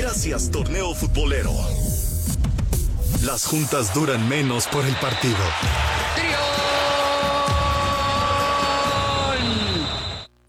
Gracias, torneo futbolero. Las juntas duran menos por el partido. Trío.